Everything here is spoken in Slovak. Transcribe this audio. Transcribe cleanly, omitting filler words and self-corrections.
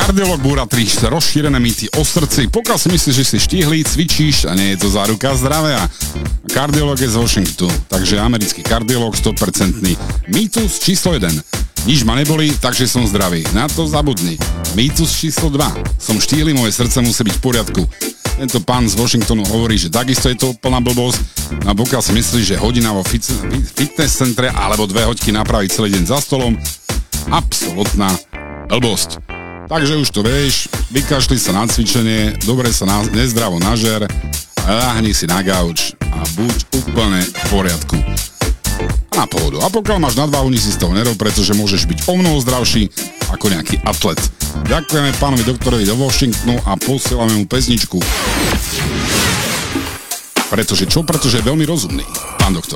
Kardiolog búra 3 rozšírené mýty o srdci. Pokiaľ si myslíš, že si štíhly, cvičíš a nie je to záruka zdravia. Kardiolog je z Washingtonu, takže americký kardiolog 100%. Mýtus číslo 1. Nič ma neboli, takže som zdravý. Na to zabudni. Mýtus číslo 2. Som štíhly, moje srdce musí byť v poriadku. Tento pán z Washingtonu hovorí, že takisto je to plná blbosť. No a pokiaľ si myslíš, že hodina vo fitness centre alebo 2 hoďky napraviť celý deň za stolom, absolútna blbosť. Takže už to vieš, vykašli sa na cvičenie, dobre sa nezdravo nažer, ľahni si na gauč a buď úplne v poriadku. A na pohodu. A pokiaľ máš nadváhu, ni si z toho nerob, pretože môžeš byť omnoho zdravší ako nejaký atlet. Ďakujeme pánovi doktorovi do Washingtonu a posielame mu pesničku. Pretože čo? Pretože je veľmi rozumný, pán doktor.